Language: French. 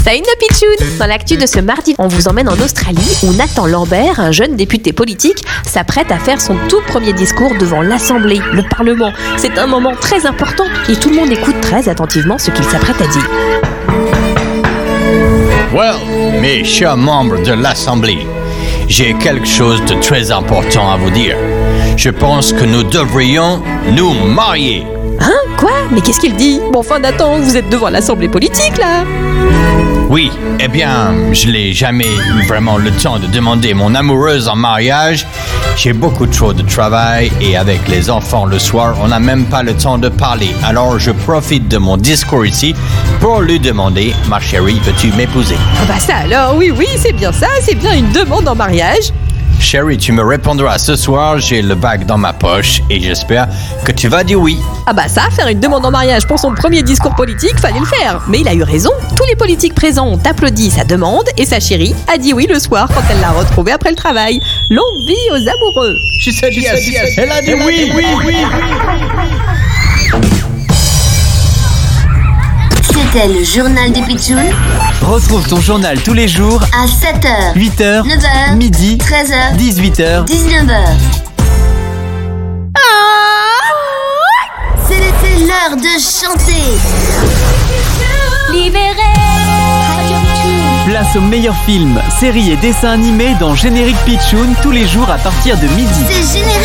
Saïna Pitchoun. Dans l'actu de ce mardi, on vous emmène en Australie où Nathan Lambert, un jeune député politique, s'apprête à faire son tout premier discours devant l'Assemblée, le Parlement. C'est un moment très important et tout le monde écoute très attentivement ce qu'il s'apprête à dire. Well, mes chers membres de l'Assemblée, j'ai quelque chose de très important à vous dire. Je pense que nous devrions nous marier. Hein? Quoi? Mais qu'est-ce qu'il dit? Bon, enfin, Nathan, vous êtes devant l'Assemblée politique, là? Oui, eh bien, je n'ai jamais eu vraiment le temps de demander mon amoureuse en mariage. J'ai beaucoup trop de travail et avec les enfants le soir, on n'a même pas le temps de parler. Alors, je profite de mon discours ici pour lui demander, ma chérie, veux-tu m'épouser? Ah bah ça alors, oui, c'est bien ça, c'est bien une demande en mariage. Chérie, tu me répondras ce soir, j'ai le bac dans ma poche et j'espère que tu vas dire oui. Ah bah ça, faire une demande en mariage pour son premier discours politique, fallait le faire. Mais il a eu raison, tous les politiques présents ont applaudi sa demande et sa chérie a dit oui le soir quand elle l'a retrouvé après le travail. Longue vie aux amoureux. She said yes. Elle a dit oui. C'était le journal des Pitchouns. Retrouve ton journal tous les jours À 7h, 8h, 9h, midi, 13h, 18h. 19h. C'est l'heure de chanter. Libéré. Place aux meilleurs films, séries et dessins animés dans Générique Pitchoun tous les jours à partir de midi. C'est générique.